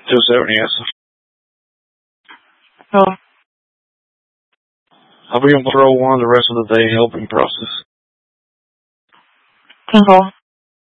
270, yes. Oh. I'll be on patrol 1 the rest of the day helping process. 10-4.